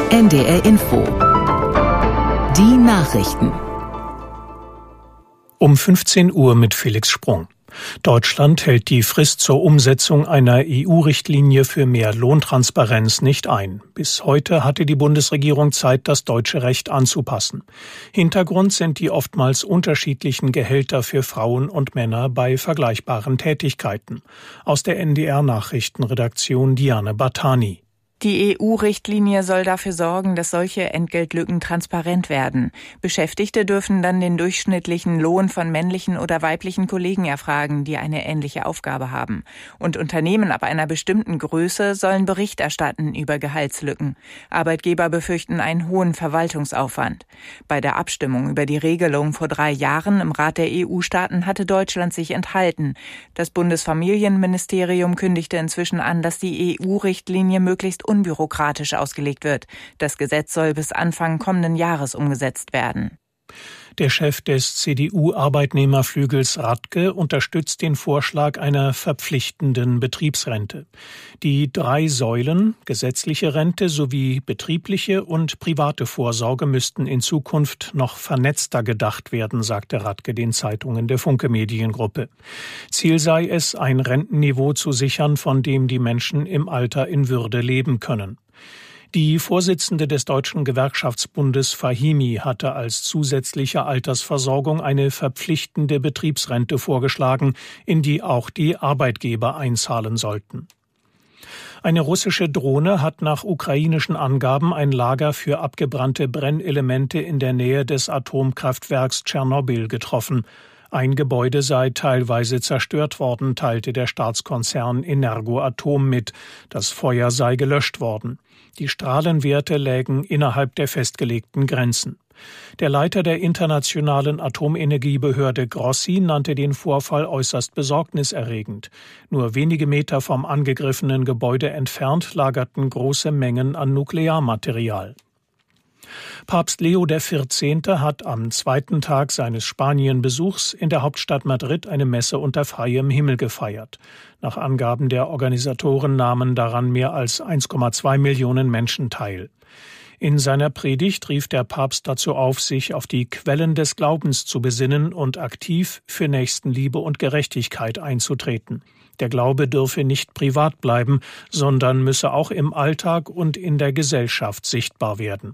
NDR Info. Die Nachrichten. Um 15 Uhr mit Felix Sprung. Deutschland hält die Frist zur Umsetzung einer EU-Richtlinie für mehr Lohntransparenz nicht ein. Bis heute hatte die Bundesregierung Zeit, das deutsche Recht anzupassen. Hintergrund sind die oftmals unterschiedlichen Gehälter für Frauen und Männer bei vergleichbaren Tätigkeiten. Aus der NDR-Nachrichtenredaktion Diane Bartani. Die EU-Richtlinie soll dafür sorgen, dass solche Entgeltlücken transparent werden. Beschäftigte dürfen dann den durchschnittlichen Lohn von männlichen oder weiblichen Kollegen erfragen, die eine ähnliche Aufgabe haben. Und Unternehmen ab einer bestimmten Größe sollen Bericht erstatten über Gehaltslücken. Arbeitgeber befürchten einen hohen Verwaltungsaufwand. Bei der Abstimmung über die Regelung vor 3 Jahren im Rat der EU-Staaten hatte Deutschland sich enthalten. Das Bundesfamilienministerium kündigte inzwischen an, dass die EU-Richtlinie möglichst unbürokratisch ausgelegt wird. Das Gesetz soll bis Anfang kommenden Jahres umgesetzt werden. Der Chef des CDU-Arbeitnehmerflügels Radke unterstützt den Vorschlag einer verpflichtenden Betriebsrente. Die 3 Säulen, gesetzliche Rente sowie betriebliche und private Vorsorge, müssten in Zukunft noch vernetzter gedacht werden, sagte Radke den Zeitungen der Funke Mediengruppe. Ziel sei es, ein Rentenniveau zu sichern, von dem die Menschen im Alter in Würde leben können. Die Vorsitzende des Deutschen Gewerkschaftsbundes Fahimi hatte als zusätzliche Altersversorgung eine verpflichtende Betriebsrente vorgeschlagen, in die auch die Arbeitgeber einzahlen sollten. Eine russische Drohne hat nach ukrainischen Angaben ein Lager für abgebrannte Brennelemente in der Nähe des Atomkraftwerks Tschernobyl getroffen. Ein Gebäude sei teilweise zerstört worden, teilte der Staatskonzern Energoatom mit. Das Feuer sei gelöscht worden. Die Strahlenwerte lägen innerhalb der festgelegten Grenzen. Der Leiter der Internationalen Atomenergiebehörde Grossi nannte den Vorfall äußerst besorgniserregend. Nur wenige Meter vom angegriffenen Gebäude entfernt lagerten große Mengen an Nuklearmaterial. Papst Leo XIV. Hat am 2. Tag seines Spanienbesuchs in der Hauptstadt Madrid eine Messe unter freiem Himmel gefeiert. Nach Angaben der Organisatoren nahmen daran mehr als 1,2 Millionen Menschen teil. In seiner Predigt rief der Papst dazu auf, sich auf die Quellen des Glaubens zu besinnen und aktiv für Nächstenliebe und Gerechtigkeit einzutreten. Der Glaube dürfe nicht privat bleiben, sondern müsse auch im Alltag und in der Gesellschaft sichtbar werden.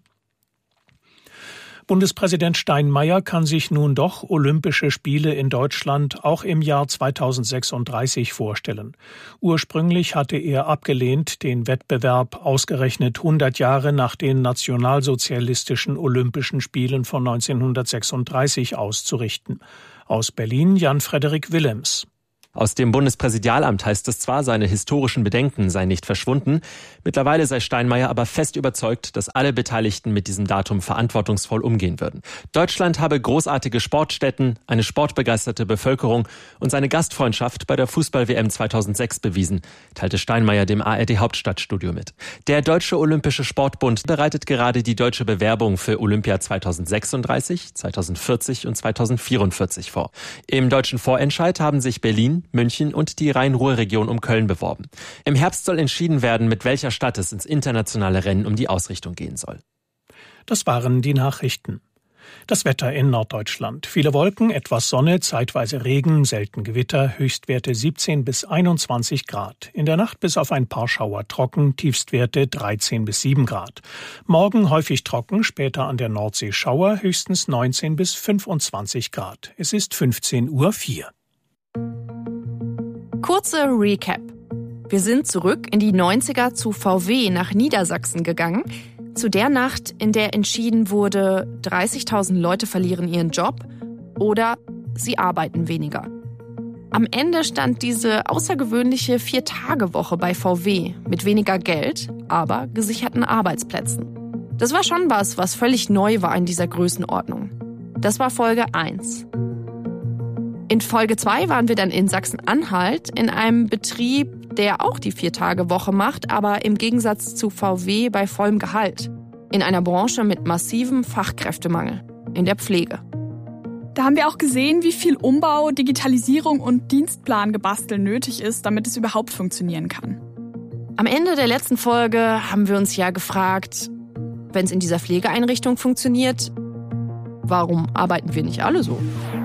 Bundespräsident Steinmeier kann sich nun doch Olympische Spiele in Deutschland auch im Jahr 2036 vorstellen. Ursprünglich hatte er abgelehnt, den Wettbewerb ausgerechnet 100 Jahre nach den nationalsozialistischen Olympischen Spielen von 1936 auszurichten. Aus Berlin Jan-Frederik Willems. Aus dem Bundespräsidialamt heißt es zwar, seine historischen Bedenken seien nicht verschwunden. Mittlerweile sei Steinmeier aber fest überzeugt, dass alle Beteiligten mit diesem Datum verantwortungsvoll umgehen würden. Deutschland habe großartige Sportstätten, eine sportbegeisterte Bevölkerung und seine Gastfreundschaft bei der Fußball-WM 2006 bewiesen, teilte Steinmeier dem ARD-Hauptstadtstudio mit. Der Deutsche Olympische Sportbund bereitet gerade die deutsche Bewerbung für Olympia 2036, 2040 und 2044 vor. Im deutschen Vorentscheid haben sich Berlin, München und die Rhein-Ruhr-Region um Köln beworben. Im Herbst soll entschieden werden, mit welcher Stadt es ins internationale Rennen um die Ausrichtung gehen soll. Das waren die Nachrichten. Das Wetter in Norddeutschland. Viele Wolken, etwas Sonne, zeitweise Regen, selten Gewitter, Höchstwerte 17 bis 21 Grad. In der Nacht bis auf ein paar Schauer trocken, Tiefstwerte 13 bis 7 Grad. Morgen häufig trocken, später an der Nordsee Schauer, höchstens 19 bis 25 Grad. Es ist 15:04 Uhr. Kurze Recap. Wir sind zurück in die 90er zu VW nach Niedersachsen gegangen. Zu der Nacht, in der entschieden wurde, 30.000 Leute verlieren ihren Job oder sie arbeiten weniger. Am Ende stand diese außergewöhnliche 4-Tage-Woche bei VW mit weniger Geld, aber gesicherten Arbeitsplätzen. Das war schon was völlig neu war in dieser Größenordnung. Das war Folge 1. In Folge 2 waren wir dann in Sachsen-Anhalt in einem Betrieb, der auch die 4-Tage-Woche macht, aber im Gegensatz zu VW bei vollem Gehalt. In einer Branche mit massivem Fachkräftemangel, in der Pflege. Da haben wir auch gesehen, wie viel Umbau, Digitalisierung und Dienstplangebastel nötig ist, damit es überhaupt funktionieren kann. Am Ende der letzten Folge haben wir uns ja gefragt, wenn es in dieser Pflegeeinrichtung funktioniert, warum arbeiten wir nicht alle so?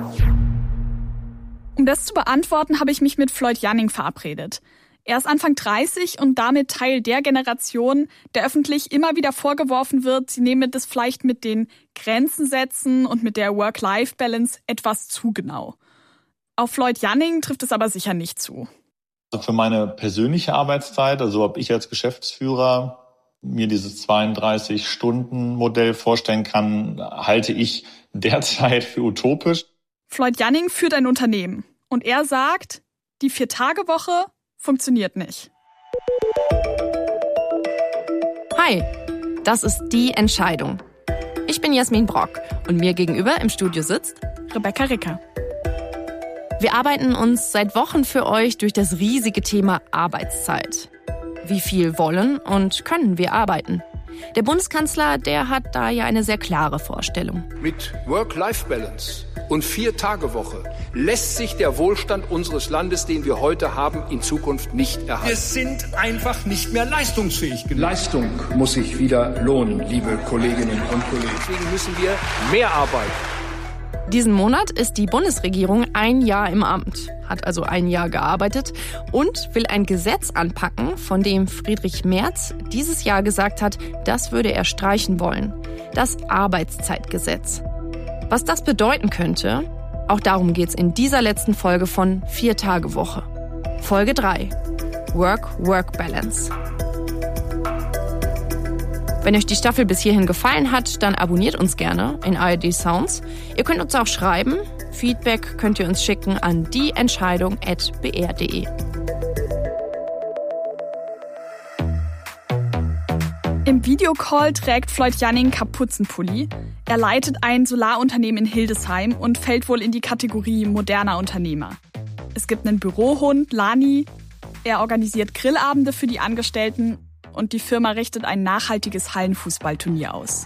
Um das zu beantworten, habe ich mich mit Floyd Janning verabredet. Er ist Anfang 30 und damit Teil der Generation, der öffentlich immer wieder vorgeworfen wird, sie nehme das vielleicht mit den Grenzen setzen und mit der Work-Life-Balance etwas zu genau. Auf Floyd Janning trifft es aber sicher nicht zu. Also für meine persönliche Arbeitszeit, also ob ich als Geschäftsführer mir dieses 32-Stunden-Modell vorstellen kann, halte ich derzeit für utopisch. Floyd Janning führt ein Unternehmen und er sagt, die 4-Tage-Woche funktioniert nicht. Hi, das ist Die Entscheidung. Ich bin Jasmin Brock und mir gegenüber im Studio sitzt Rebecca Ricker. Wir arbeiten uns seit Wochen für euch durch das riesige Thema Arbeitszeit. Wie viel wollen und können wir arbeiten? Der Bundeskanzler, der hat da ja eine sehr klare Vorstellung. Mit Work-Life-Balance und 4-Tage-Woche lässt sich der Wohlstand unseres Landes, den wir heute haben, in Zukunft nicht erhalten. Wir sind einfach nicht mehr leistungsfähig genug. Leistung muss sich wieder lohnen, liebe Kolleginnen und Kollegen. Deswegen müssen wir mehr arbeiten. Diesen Monat ist die Bundesregierung 1 Jahr im Amt, hat also 1 Jahr gearbeitet und will ein Gesetz anpacken, von dem Friedrich Merz dieses Jahr gesagt hat, das würde er streichen wollen. Das Arbeitszeitgesetz. Was das bedeuten könnte, auch darum geht's in dieser letzten Folge von 4-Tage-Woche. Folge 3. Work-Work-Balance. Wenn euch die Staffel bis hierhin gefallen hat, dann abonniert uns gerne in ARD Sounds. Ihr könnt uns auch schreiben. Feedback könnt ihr uns schicken an dieentscheidung@br.de. Im Videocall trägt Floyd Janning Kapuzenpulli. Er leitet ein Solarunternehmen in Hildesheim und fällt wohl in die Kategorie moderner Unternehmer. Es gibt einen Bürohund, Lani. Er organisiert Grillabende für die Angestellten und die Firma richtet ein nachhaltiges Hallenfußballturnier aus.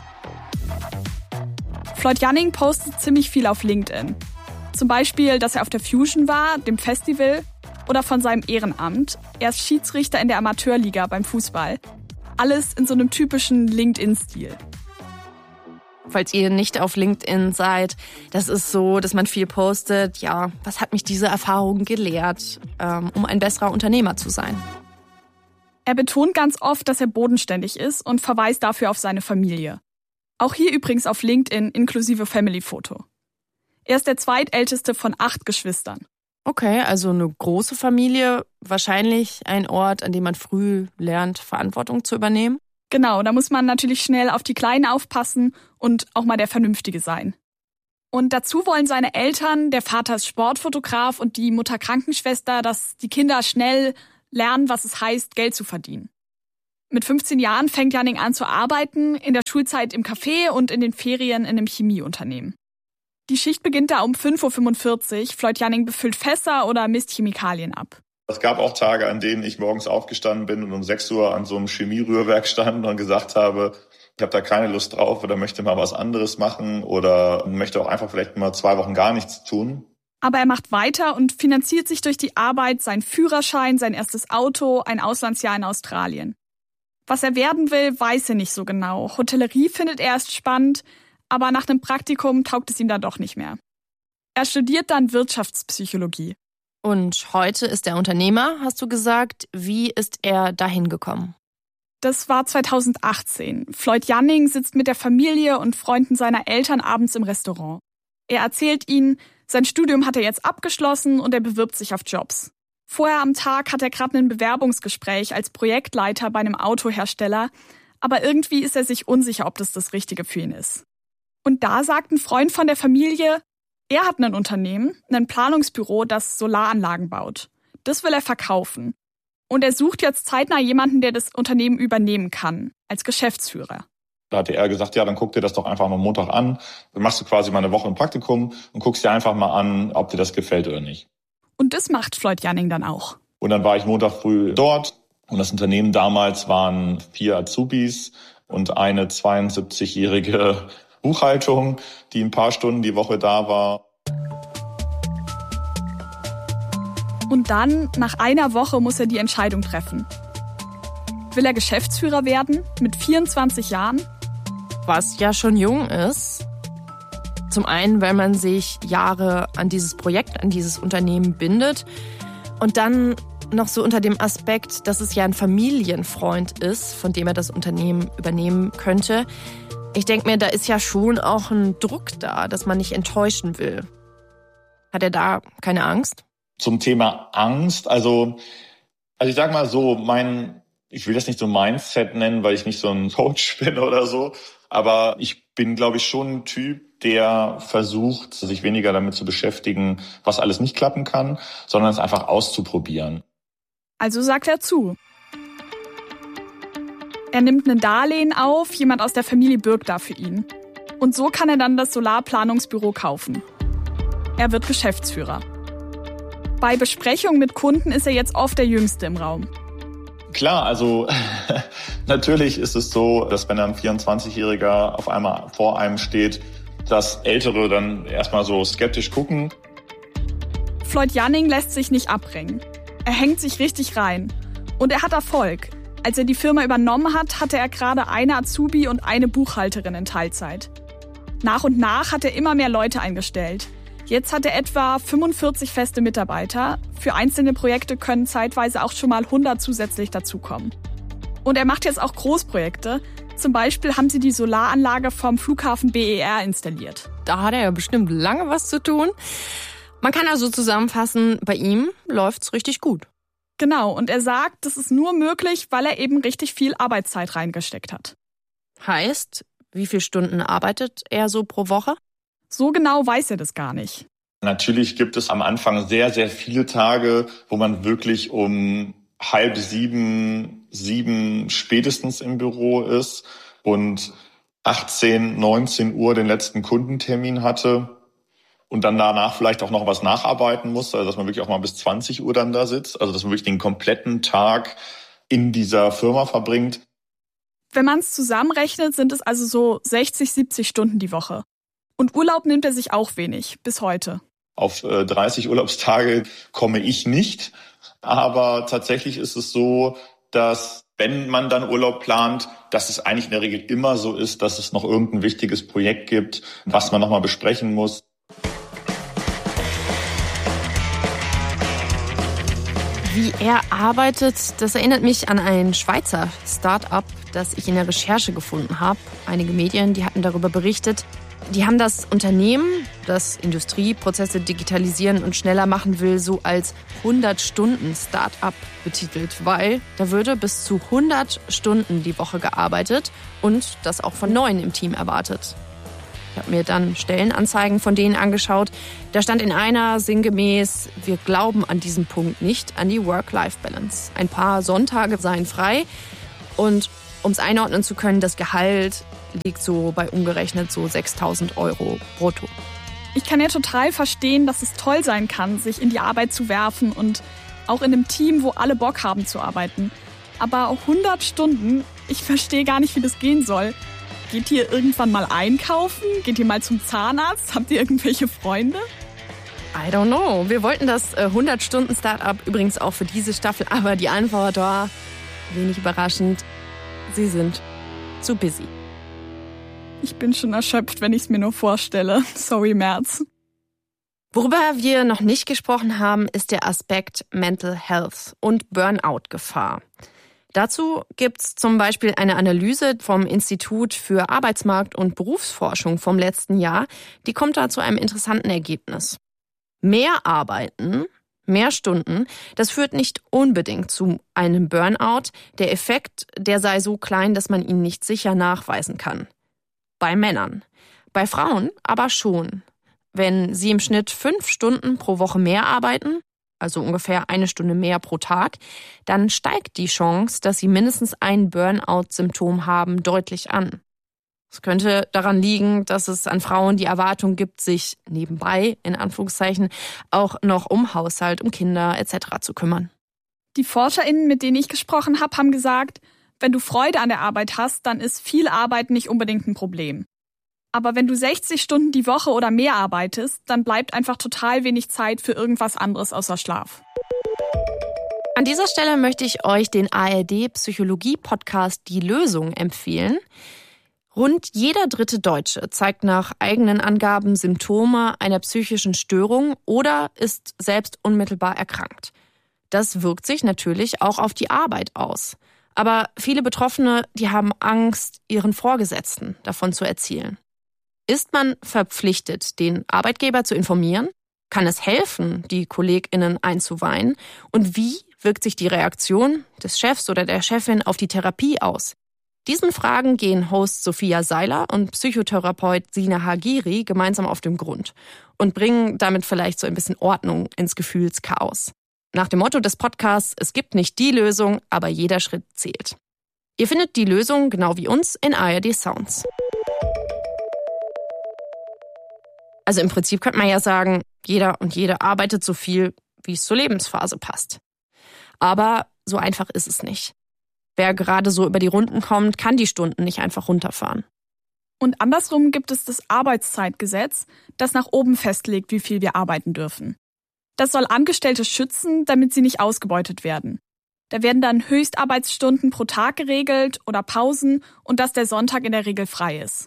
Floyd Janning postet ziemlich viel auf LinkedIn. Zum Beispiel, dass er auf der Fusion war, dem Festival, oder von seinem Ehrenamt. Er ist Schiedsrichter in der Amateurliga beim Fußball. Alles in so einem typischen LinkedIn-Stil. Falls ihr nicht auf LinkedIn seid, das ist so, dass man viel postet. Ja, was hat mich diese Erfahrung gelehrt, um ein besserer Unternehmer zu sein? Er betont ganz oft, dass er bodenständig ist und verweist dafür auf seine Familie. Auch hier übrigens auf LinkedIn inklusive Family-Foto. Er ist der zweitälteste von 8 Geschwistern. Okay, also eine große Familie, wahrscheinlich ein Ort, an dem man früh lernt, Verantwortung zu übernehmen. Genau, da muss man natürlich schnell auf die Kleinen aufpassen und auch mal der Vernünftige sein. Und dazu wollen seine Eltern, der Vater ist Sportfotograf und die Mutter Krankenschwester, dass die Kinder schnell lernen, was es heißt, Geld zu verdienen. Mit 15 Jahren fängt Janning an zu arbeiten, in der Schulzeit im Café und in den Ferien in einem Chemieunternehmen. Die Schicht beginnt da um 5.45 Uhr. Floyd Janning befüllt Fässer oder misst Chemikalien ab. Es gab auch Tage, an denen ich morgens aufgestanden bin und um 6 Uhr an so einem Chemierührwerk stand und gesagt habe, ich habe da keine Lust drauf oder möchte mal was anderes machen oder möchte auch einfach vielleicht mal 2 Wochen gar nichts tun. Aber er macht weiter und finanziert sich durch die Arbeit seinen Führerschein, sein erstes Auto, ein Auslandsjahr in Australien. Was er werden will, weiß er nicht so genau. Hotellerie findet er erst spannend, aber nach einem Praktikum taugt es ihm dann doch nicht mehr. Er studiert dann Wirtschaftspsychologie. Und heute ist er Unternehmer, hast du gesagt. Wie ist er dahin gekommen? Das war 2018. Floyd Janning sitzt mit der Familie und Freunden seiner Eltern abends im Restaurant. Er erzählt ihnen, sein Studium hat er jetzt abgeschlossen und er bewirbt sich auf Jobs. Vorher am Tag hat er gerade ein Bewerbungsgespräch als Projektleiter bei einem Autohersteller, aber irgendwie ist er sich unsicher, ob das Richtige für ihn ist. Und da sagt ein Freund von der Familie, er hat ein Unternehmen, ein Planungsbüro, das Solaranlagen baut. Das will er verkaufen. Und er sucht jetzt zeitnah jemanden, der das Unternehmen übernehmen kann, als Geschäftsführer. Da hatte er gesagt, ja, dann guck dir das doch einfach mal Montag an. Dann machst du quasi mal eine Woche im Praktikum und guckst dir einfach mal an, ob dir das gefällt oder nicht. Und das macht Floyd Janning dann auch. Und dann war ich Montag früh dort. Und das Unternehmen damals waren 4 Azubis und eine 72-jährige Buchhaltung, die ein paar Stunden die Woche da war. Und dann, nach einer Woche, muss er die Entscheidung treffen. Will er Geschäftsführer werden, mit 24 Jahren? was ja schon jung ist. Zum einen, weil man sich Jahre an dieses Projekt, an dieses Unternehmen bindet. Und dann noch so unter dem Aspekt, dass es ja ein Familienfreund ist, von dem er das Unternehmen übernehmen könnte. Ich denke mir, da ist ja schon auch ein Druck da, dass man nicht enttäuschen will. Hat er da keine Angst? Zum Thema Angst, also ich sag mal so, ich will das nicht so Mindset nennen, weil ich nicht so ein Coach bin oder so, aber ich bin, glaube ich, schon ein Typ, der versucht, sich weniger damit zu beschäftigen, was alles nicht klappen kann, sondern es einfach auszuprobieren. Also sagt er zu. Er nimmt ein Darlehen auf, jemand aus der Familie bürgt da für ihn. Und so kann er dann das Solarplanungsbüro kaufen. Er wird Geschäftsführer. Bei Besprechungen mit Kunden ist er jetzt oft der Jüngste im Raum. Klar, also natürlich ist es so, dass wenn ein 24-Jähriger auf einmal vor einem steht, dass Ältere dann erstmal so skeptisch gucken. Floyd Janning lässt sich nicht abbringen. Er hängt sich richtig rein. Und er hat Erfolg. Als er die Firma übernommen hat, hatte er gerade eine Azubi und eine Buchhalterin in Teilzeit. Nach und nach hat er immer mehr Leute eingestellt. Jetzt hat er etwa 45 feste Mitarbeiter. Für einzelne Projekte können zeitweise auch schon mal 100 zusätzlich dazukommen. Und er macht jetzt auch Großprojekte. Zum Beispiel haben sie die Solaranlage vom Flughafen BER installiert. Da hat er ja bestimmt lange was zu tun. Man kann also zusammenfassen, bei ihm läuft's richtig gut. Genau, und er sagt, das ist nur möglich, weil er eben richtig viel Arbeitszeit reingesteckt hat. Heißt, wie viele Stunden arbeitet er so pro Woche? So genau weiß er das gar nicht. Natürlich gibt es am Anfang sehr, sehr viele Tage, wo man wirklich um 6:30, 7 spätestens im Büro ist und 18, 19 Uhr den letzten Kundentermin hatte und dann danach vielleicht auch noch was nacharbeiten muss, also dass man wirklich auch mal bis 20 Uhr dann da sitzt, also dass man wirklich den kompletten Tag in dieser Firma verbringt. Wenn man es zusammenrechnet, sind es also so 60, 70 Stunden die Woche. Und Urlaub nimmt er sich auch wenig, bis heute. Auf 30 Urlaubstage komme ich nicht. Aber tatsächlich ist es so, dass wenn man dann Urlaub plant, dass es eigentlich in der Regel immer so ist, dass es noch irgendein wichtiges Projekt gibt, was man nochmal besprechen muss. Wie er arbeitet, das erinnert mich an ein Schweizer Start-up, das ich in der Recherche gefunden habe. Einige Medien, die hatten darüber berichtet. Die haben das Unternehmen, das Industrieprozesse digitalisieren und schneller machen will, so als 100-Stunden-Start-up betitelt, weil da würde bis zu 100 Stunden die Woche gearbeitet und das auch von Neuen im Team erwartet. Ich habe mir dann Stellenanzeigen von denen angeschaut. Da stand in einer sinngemäß, wir glauben an diesen Punkt nicht, an die Work-Life-Balance. Ein paar Sonntage seien frei und um es einordnen zu können, das Gehalt liegt so bei umgerechnet so 6.000 € brutto. Ich kann ja total verstehen, dass es toll sein kann, sich in die Arbeit zu werfen und auch in einem Team, wo alle Bock haben zu arbeiten. Aber 100 Stunden, ich verstehe gar nicht, wie das gehen soll. Geht ihr irgendwann mal einkaufen? Geht ihr mal zum Zahnarzt? Habt ihr irgendwelche Freunde? I don't know. Wir wollten das 100-Stunden-Startup übrigens auch für diese Staffel, aber die Antwort war wenig überraschend. Sie sind zu busy. Ich bin schon erschöpft, wenn ich es mir nur vorstelle. Sorry, Merz. Worüber wir noch nicht gesprochen haben, ist der Aspekt Mental Health und Burnout-Gefahr. Dazu gibt's zum Beispiel eine Analyse vom Institut für Arbeitsmarkt- und Berufsforschung vom letzten Jahr. Die kommt da zu einem interessanten Ergebnis. Mehr arbeiten, mehr Stunden, das führt nicht unbedingt zu einem Burnout. Der Effekt, der sei so klein, dass man ihn nicht sicher nachweisen kann. Bei Männern. Bei Frauen aber schon. Wenn sie im Schnitt 5 Stunden pro Woche mehr arbeiten, also ungefähr 1 Stunde mehr pro Tag, dann steigt die Chance, dass sie mindestens ein Burnout-Symptom haben, deutlich an. Es könnte daran liegen, dass es an Frauen die Erwartung gibt, sich nebenbei, in Anführungszeichen, auch noch um Haushalt, um Kinder etc. zu kümmern. Die ForscherInnen, mit denen ich gesprochen habe, haben gesagt, wenn du Freude an der Arbeit hast, dann ist viel Arbeit nicht unbedingt ein Problem. Aber wenn du 60 Stunden die Woche oder mehr arbeitest, dann bleibt einfach total wenig Zeit für irgendwas anderes außer Schlaf. An dieser Stelle möchte ich euch den ARD-Psychologie-Podcast Die Lösung empfehlen. Rund jeder dritte Deutsche zeigt nach eigenen Angaben Symptome einer psychischen Störung oder ist selbst unmittelbar erkrankt. Das wirkt sich natürlich auch auf die Arbeit aus. Aber viele Betroffene, die haben Angst, ihren Vorgesetzten davon zu erzählen. Ist man verpflichtet, den Arbeitgeber zu informieren? Kann es helfen, die KollegInnen einzuweihen? Und wie wirkt sich die Reaktion des Chefs oder der Chefin auf die Therapie aus? Diesen Fragen gehen Host Sophia Seiler und Psychotherapeut Sina Hagiri gemeinsam auf den Grund und bringen damit vielleicht so ein bisschen Ordnung ins Gefühlschaos. Nach dem Motto des Podcasts: Es gibt nicht die Lösung, aber jeder Schritt zählt. Ihr findet die Lösung, genau wie uns, in ARD Sounds. Also im Prinzip könnte man ja sagen, jeder und jede arbeitet so viel, wie es zur Lebensphase passt. Aber so einfach ist es nicht. Wer gerade so über die Runden kommt, kann die Stunden nicht einfach runterfahren. Und andersrum gibt es das Arbeitszeitgesetz, das nach oben festlegt, wie viel wir arbeiten dürfen. Das soll Angestellte schützen, damit sie nicht ausgebeutet werden. Da werden dann Höchstarbeitsstunden pro Tag geregelt oder Pausen und dass der Sonntag in der Regel frei ist.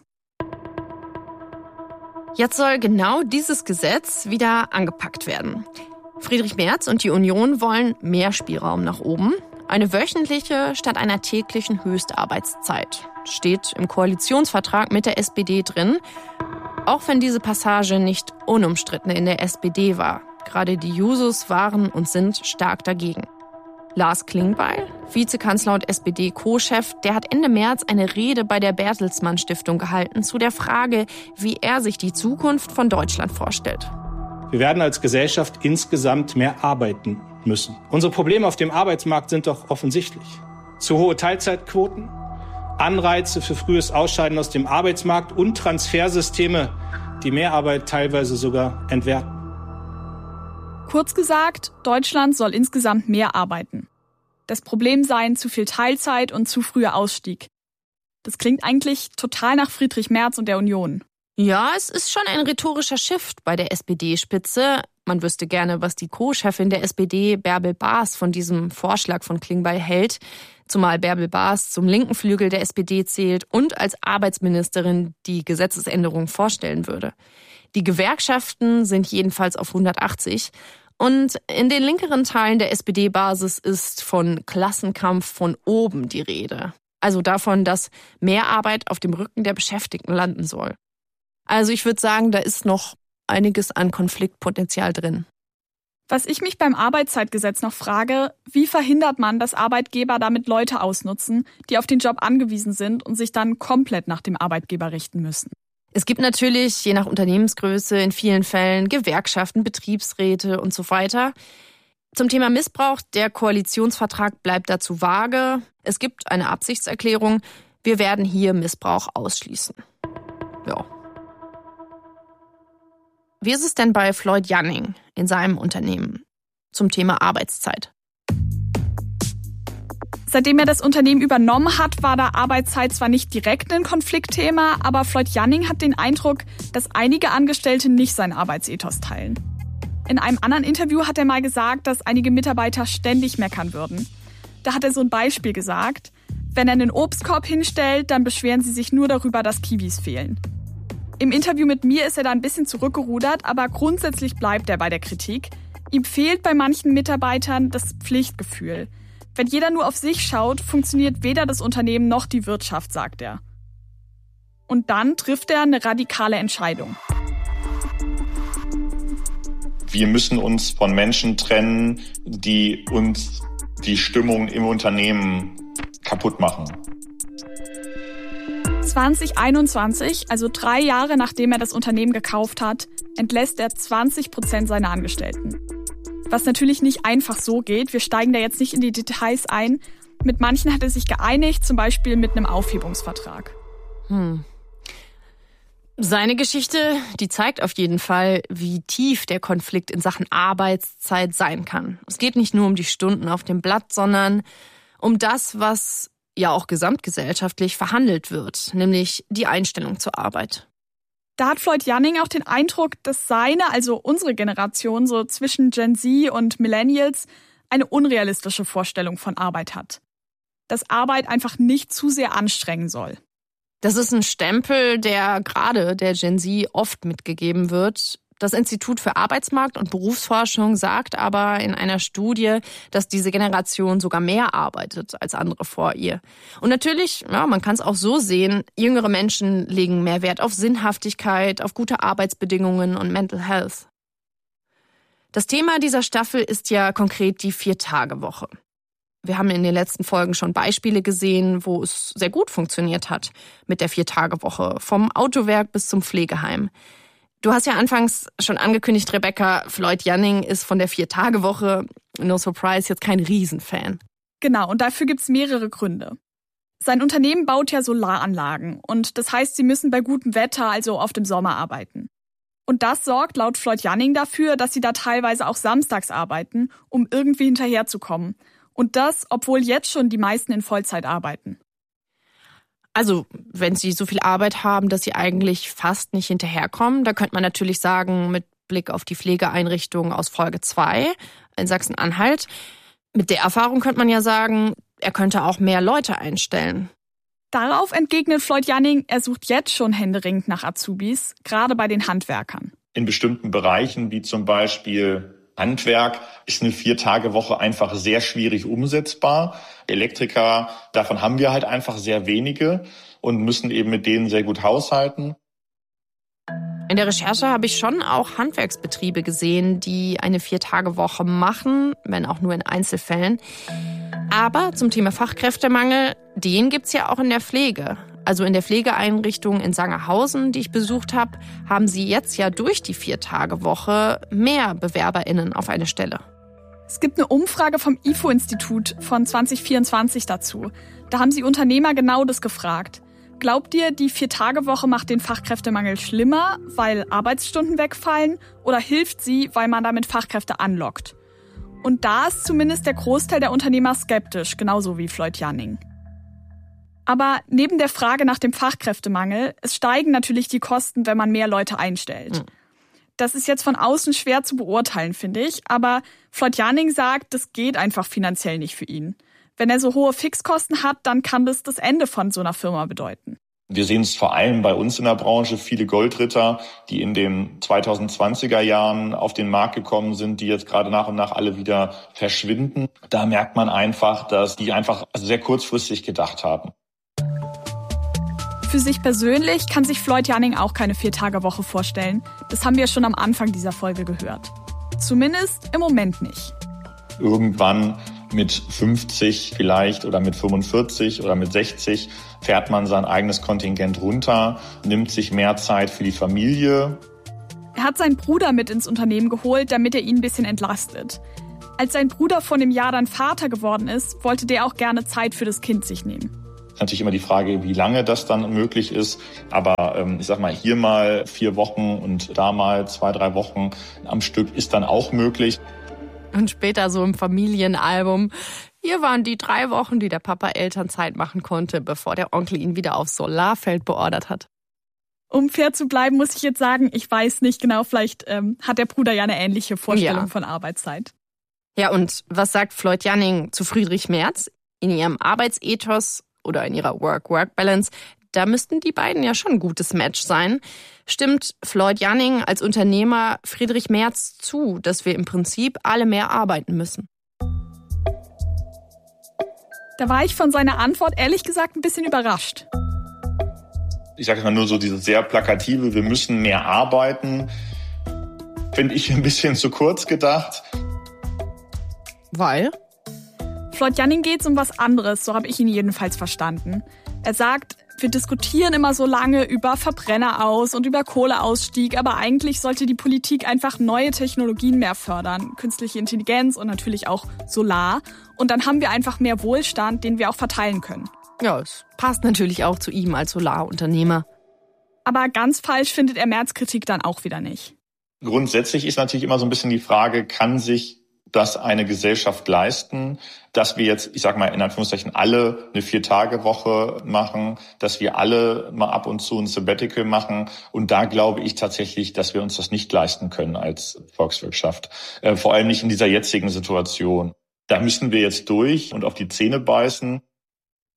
Jetzt soll genau dieses Gesetz wieder angepackt werden. Friedrich Merz und die Union wollen mehr Spielraum nach oben. Eine wöchentliche statt einer täglichen Höchstarbeitszeit. Steht im Koalitionsvertrag mit der SPD drin. Auch wenn diese Passage nicht unumstritten in der SPD war. Gerade die Jusos waren und sind stark dagegen. Lars Klingbeil, Vizekanzler und SPD-Co-Chef, der hat Ende März eine Rede bei der Bertelsmann Stiftung gehalten zu der Frage, wie er sich die Zukunft von Deutschland vorstellt. Wir werden als Gesellschaft insgesamt mehr arbeiten müssen. Unsere Probleme auf dem Arbeitsmarkt sind doch offensichtlich. Zu hohe Teilzeitquoten, Anreize für frühes Ausscheiden aus dem Arbeitsmarkt und Transfersysteme, die Mehrarbeit teilweise sogar entwerten. Kurz gesagt, Deutschland soll insgesamt mehr arbeiten. Das Problem seien zu viel Teilzeit und zu früher Ausstieg. Das klingt eigentlich total nach Friedrich Merz und der Union. Ja, es ist schon ein rhetorischer Shift bei der SPD-Spitze. Man wüsste gerne, was die Co-Chefin der SPD, Bärbel Baas, von diesem Vorschlag von Klingbeil hält. Zumal Bärbel Baas zum linken Flügel der SPD zählt und als Arbeitsministerin die Gesetzesänderung vorstellen würde. Die Gewerkschaften sind jedenfalls auf 180. Und in den linkeren Teilen der SPD-Basis ist von Klassenkampf von oben die Rede. Also davon, dass mehr Arbeit auf dem Rücken der Beschäftigten landen soll. Also ich würde sagen, da ist noch einiges an Konfliktpotenzial drin. Was ich mich beim Arbeitszeitgesetz noch frage, wie verhindert man, dass Arbeitgeber damit Leute ausnutzen, die auf den Job angewiesen sind und sich dann komplett nach dem Arbeitgeber richten müssen? Es gibt natürlich, je nach Unternehmensgröße, in vielen Fällen Gewerkschaften, Betriebsräte und so weiter. Zum Thema Missbrauch, der Koalitionsvertrag bleibt dazu vage. Es gibt eine Absichtserklärung, wir werden hier Missbrauch ausschließen. Ja. Wie ist es denn bei Floyd Janning in seinem Unternehmen zum Thema Arbeitszeit? Seitdem er das Unternehmen übernommen hat, war da Arbeitszeit zwar nicht direkt ein Konfliktthema, aber Floyd Janning hat den Eindruck, dass einige Angestellte nicht seinen Arbeitsethos teilen. In einem anderen Interview hat er mal gesagt, dass einige Mitarbeiter ständig meckern würden. Da hat er so ein Beispiel gesagt: Wenn er einen Obstkorb hinstellt, dann beschweren sie sich nur darüber, dass Kiwis fehlen. Im Interview mit mir ist er da ein bisschen zurückgerudert, aber grundsätzlich bleibt er bei der Kritik. Ihm fehlt bei manchen Mitarbeitern das Pflichtgefühl. Wenn jeder nur auf sich schaut, funktioniert weder das Unternehmen noch die Wirtschaft, sagt er. Und dann trifft er eine radikale Entscheidung. Wir müssen uns von Menschen trennen, die uns die Stimmung im Unternehmen kaputt machen. 2021, also 3 Jahre nachdem er das Unternehmen gekauft hat, entlässt er 20% seiner Angestellten. Was natürlich nicht einfach so geht, wir steigen da jetzt nicht in die Details ein. Mit manchen hat er sich geeinigt, zum Beispiel mit einem Aufhebungsvertrag. Seine Geschichte, die zeigt auf jeden Fall, wie tief der Konflikt in Sachen Arbeitszeit sein kann. Es geht nicht nur um die Stunden auf dem Blatt, sondern um das, was ja auch gesamtgesellschaftlich verhandelt wird, nämlich die Einstellung zur Arbeit. Da hat Floyd Janning auch den Eindruck, dass seine, also unsere Generation, so zwischen Gen Z und Millennials, eine unrealistische Vorstellung von Arbeit hat. Dass Arbeit einfach nicht zu sehr anstrengen soll. Das ist ein Stempel, der gerade der Gen Z oft mitgegeben wird. Das Institut für Arbeitsmarkt und Berufsforschung sagt aber in einer Studie, dass diese Generation sogar mehr arbeitet als andere vor ihr. Und natürlich, ja, man kann es auch so sehen, jüngere Menschen legen mehr Wert auf Sinnhaftigkeit, auf gute Arbeitsbedingungen und Mental Health. Das Thema dieser Staffel ist ja konkret die 4-Tage-Woche. Wir haben in den letzten Folgen schon Beispiele gesehen, wo es sehr gut funktioniert hat mit der 4-Tage-Woche, vom Autowerk bis zum Pflegeheim. Du hast ja anfangs schon angekündigt, Rebecca, Floyd Janning ist von der 4-Tage-Woche, no surprise, jetzt kein Riesenfan. Genau, und dafür gibt's mehrere Gründe. Sein Unternehmen baut ja Solaranlagen und das heißt, sie müssen bei gutem Wetter, also oft im Sommer arbeiten. Und das sorgt laut Floyd Janning dafür, dass sie da teilweise auch samstags arbeiten, um irgendwie hinterherzukommen. Und das, obwohl jetzt schon die meisten in Vollzeit arbeiten. Also, wenn sie so viel Arbeit haben, dass sie eigentlich fast nicht hinterherkommen, da könnte man natürlich sagen, mit Blick auf die Pflegeeinrichtungen aus Folge 2 in Sachsen-Anhalt, mit der Erfahrung könnte man ja sagen, er könnte auch mehr Leute einstellen. Darauf entgegnet Floyd Janning, er sucht jetzt schon händeringend nach Azubis, gerade bei den Handwerkern. In bestimmten Bereichen, wie zum Beispiel Handwerk, ist eine 4-Tage-Woche einfach sehr schwierig umsetzbar. Elektriker, davon haben wir halt einfach sehr wenige und müssen eben mit denen sehr gut haushalten. In der Recherche habe ich schon auch Handwerksbetriebe gesehen, die eine 4-Tage-Woche machen, wenn auch nur in Einzelfällen. Aber zum Thema Fachkräftemangel, den gibt's ja auch in der Pflege. Also in der Pflegeeinrichtung in Sangerhausen, die ich besucht habe, haben sie jetzt ja durch die 4-Tage-Woche mehr BewerberInnen auf eine Stelle. Es gibt eine Umfrage vom IFO-Institut von 2024 dazu. Da haben sie Unternehmer genau das gefragt. Glaubt ihr, die 4-Tage-Woche macht den Fachkräftemangel schlimmer, weil Arbeitsstunden wegfallen, oder hilft sie, weil man damit Fachkräfte anlockt? Und da ist zumindest der Großteil der Unternehmer skeptisch, genauso wie Floyd Janning. Aber neben der Frage nach dem Fachkräftemangel, es steigen natürlich die Kosten, wenn man mehr Leute einstellt. Das ist jetzt von außen schwer zu beurteilen, finde ich. Aber Floyd Janning sagt, das geht einfach finanziell nicht für ihn. Wenn er so hohe Fixkosten hat, dann kann das das Ende von so einer Firma bedeuten. Wir sehen es vor allem bei uns in der Branche, viele Goldritter, die in den 2020er Jahren auf den Markt gekommen sind, die jetzt gerade nach und nach alle wieder verschwinden. Da merkt man einfach, dass die einfach sehr kurzfristig gedacht haben. Für sich persönlich kann sich Floyd Janning auch keine 4-Tage-Woche vorstellen. Das haben wir schon am Anfang dieser Folge gehört. Zumindest im Moment nicht. Irgendwann mit 50 vielleicht oder mit 45 oder mit 60 fährt man sein eigenes Kontingent runter, nimmt sich mehr Zeit für die Familie. Er hat seinen Bruder mit ins Unternehmen geholt, damit er ihn ein bisschen entlastet. Als sein Bruder vor einem Jahr dann Vater geworden ist, wollte der auch gerne Zeit für das Kind sich nehmen. Natürlich immer die Frage, wie lange das dann möglich ist. Aber ich sag mal, hier mal 4 Wochen und da mal 2-3 Wochen am Stück ist dann auch möglich. Und später so im Familienalbum. Hier waren die 3 Wochen, die der Papa Elternzeit machen konnte, bevor der Onkel ihn wieder aufs Solarfeld beordert hat. Um fair zu bleiben, muss ich jetzt sagen, ich weiß nicht genau, vielleicht hat der Bruder ja eine ähnliche Vorstellung von Arbeitszeit. Ja, und was sagt Floyd Janning zu Friedrich Merz? In ihrem Arbeitsethos oder in ihrer Work-Work-Balance, da müssten die beiden ja schon ein gutes Match sein. Stimmt Floyd Janning als Unternehmer Friedrich Merz zu, dass wir im Prinzip alle mehr arbeiten müssen? Da war ich von seiner Antwort ehrlich gesagt ein bisschen überrascht. Ich sage mal nur so dieses sehr plakative, wir müssen mehr arbeiten, finde ich ein bisschen zu kurz gedacht. Weil? Floyd Janning geht's um was anderes, so habe ich ihn jedenfalls verstanden. Er sagt, wir diskutieren immer so lange über Verbrenner aus und über Kohleausstieg, aber eigentlich sollte die Politik einfach neue Technologien mehr fördern, künstliche Intelligenz und natürlich auch Solar. Und dann haben wir einfach mehr Wohlstand, den wir auch verteilen können. Ja, es passt natürlich auch zu ihm als Solarunternehmer. Aber ganz falsch findet er Merz Kritik dann auch wieder nicht. Grundsätzlich ist natürlich immer so ein bisschen die Frage, kann sich das eine Gesellschaft leisten, dass wir jetzt, ich sag mal in Anführungszeichen, alle eine 4-Tage-Woche machen, dass wir alle mal ab und zu ein Sabbatical machen. Und da glaube ich tatsächlich, dass wir uns das nicht leisten können als Volkswirtschaft. Vor allem nicht in dieser jetzigen Situation. Da müssen wir jetzt durch und auf die Zähne beißen.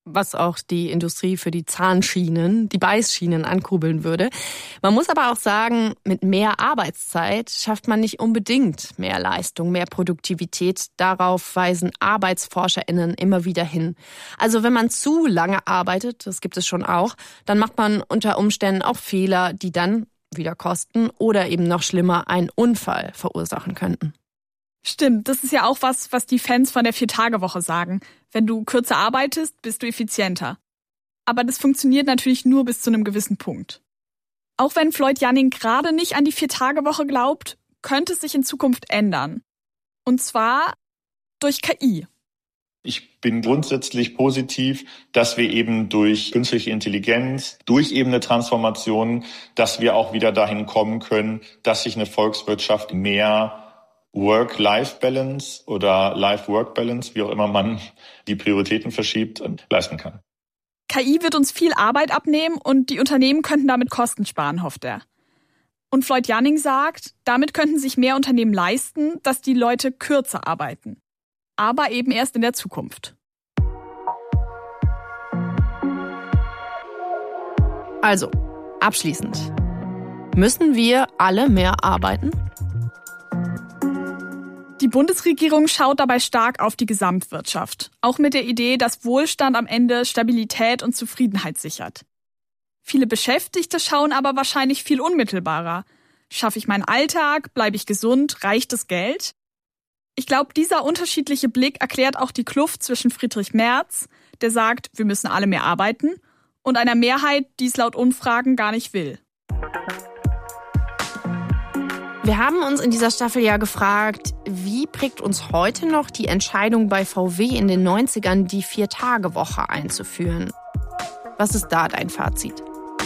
was auch die Industrie für die Zahnschienen, die Beißschienen ankurbeln würde. Man muss aber auch sagen, mit mehr Arbeitszeit schafft man nicht unbedingt mehr Leistung, mehr Produktivität. Darauf weisen ArbeitsforscherInnen immer wieder hin. Also wenn man zu lange arbeitet, das gibt es schon auch, dann macht man unter Umständen auch Fehler, die dann wieder kosten oder eben noch schlimmer einen Unfall verursachen könnten. Stimmt, das ist ja auch was die Fans von der 4-Tage-Woche sagen. Wenn du kürzer arbeitest, bist du effizienter. Aber das funktioniert natürlich nur bis zu einem gewissen Punkt. Auch wenn Floyd Janning gerade nicht an die 4-Tage-Woche glaubt, könnte es sich in Zukunft ändern. Und zwar durch KI. Ich bin grundsätzlich positiv, dass wir eben durch künstliche Intelligenz, durch eben eine Transformation, dass wir auch wieder dahin kommen können, dass sich eine Volkswirtschaft mehr Work-Life-Balance oder Life-Work-Balance, wie auch immer man die Prioritäten verschiebt, leisten kann. KI wird uns viel Arbeit abnehmen und die Unternehmen könnten damit Kosten sparen, hofft er. Und Floyd Janning sagt, damit könnten sich mehr Unternehmen leisten, dass die Leute kürzer arbeiten. Aber eben erst in der Zukunft. Also, abschließend. Müssen wir alle mehr arbeiten? Die Bundesregierung schaut dabei stark auf die Gesamtwirtschaft, auch mit der Idee, dass Wohlstand am Ende Stabilität und Zufriedenheit sichert. Viele Beschäftigte schauen aber wahrscheinlich viel unmittelbarer. Schaffe ich meinen Alltag? Bleibe ich gesund? Reicht das Geld? Ich glaube, dieser unterschiedliche Blick erklärt auch die Kluft zwischen Friedrich Merz, der sagt, wir müssen alle mehr arbeiten, und einer Mehrheit, die es laut Umfragen gar nicht will. Wir haben uns in dieser Staffel ja gefragt, wie prägt uns heute noch die Entscheidung bei VW in den 90ern, die 4-Tage-Woche einzuführen? Was ist da dein Fazit?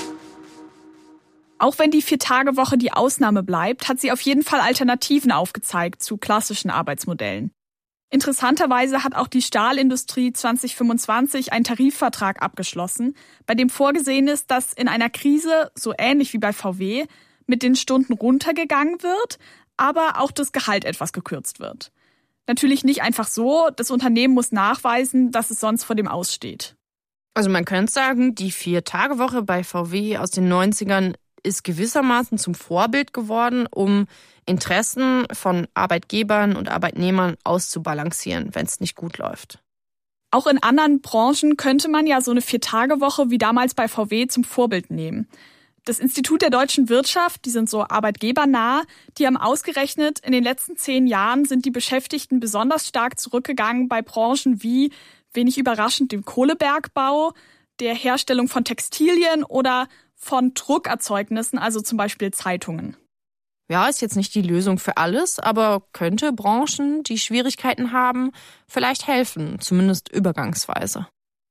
Auch wenn die 4-Tage-Woche die Ausnahme bleibt, hat sie auf jeden Fall Alternativen aufgezeigt zu klassischen Arbeitsmodellen. Interessanterweise hat auch die Stahlindustrie 2025 einen Tarifvertrag abgeschlossen, bei dem vorgesehen ist, dass in einer Krise, so ähnlich wie bei VW, mit den Stunden runtergegangen wird, aber auch das Gehalt etwas gekürzt wird. Natürlich nicht einfach so, das Unternehmen muss nachweisen, dass es sonst vor dem aussteht. Also man könnte sagen, die 4-Tage-Woche bei VW aus den 90ern ist gewissermaßen zum Vorbild geworden, um Interessen von Arbeitgebern und Arbeitnehmern auszubalancieren, wenn es nicht gut läuft. Auch in anderen Branchen könnte man ja so eine 4-Tage-Woche wie damals bei VW zum Vorbild nehmen. Das Institut der deutschen Wirtschaft, die sind so arbeitgebernah, die haben ausgerechnet, in den letzten 10 Jahren sind die Beschäftigten besonders stark zurückgegangen bei Branchen wie, wenig überraschend, dem Kohlebergbau, der Herstellung von Textilien oder von Druckerzeugnissen, also zum Beispiel Zeitungen. Ja, ist jetzt nicht die Lösung für alles, aber könnte Branchen, die Schwierigkeiten haben, vielleicht helfen, zumindest übergangsweise.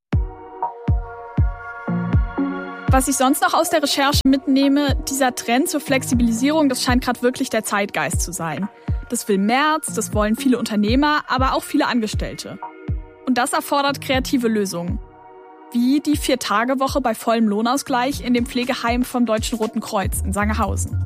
Was ich sonst noch aus der Recherche mitnehme, dieser Trend zur Flexibilisierung, das scheint gerade wirklich der Zeitgeist zu sein. Das will Merz, das wollen viele Unternehmer, aber auch viele Angestellte. Und das erfordert kreative Lösungen. Wie die 4-Tage-Woche bei vollem Lohnausgleich in dem Pflegeheim vom Deutschen Roten Kreuz in Sangerhausen.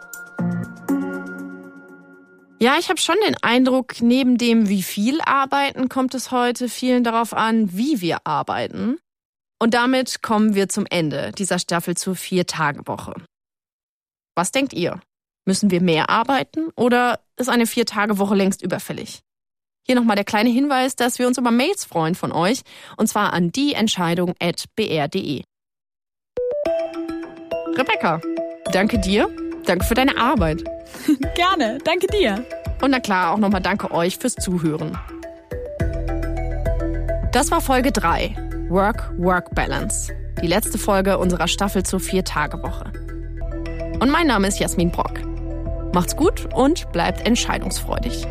Ja, ich habe schon den Eindruck, neben dem, wie viel arbeiten, kommt es heute vielen darauf an, wie wir arbeiten. Und damit kommen wir zum Ende dieser Staffel zur 4-Tage-Woche. Was denkt ihr? Müssen wir mehr arbeiten oder ist eine 4-Tage-Woche längst überfällig? Hier nochmal der kleine Hinweis, dass wir uns über Mails freuen von euch, und zwar an dieentscheidung@br.de. Rebecca, danke dir, danke für deine Arbeit. Gerne, danke dir. Und na klar, auch nochmal danke euch fürs Zuhören. Das war Folge 3, Work-Balance, die letzte Folge unserer Staffel zur 4-Tage-Woche. Und mein Name ist Jasmin Brock. Macht's gut und bleibt entscheidungsfreudig.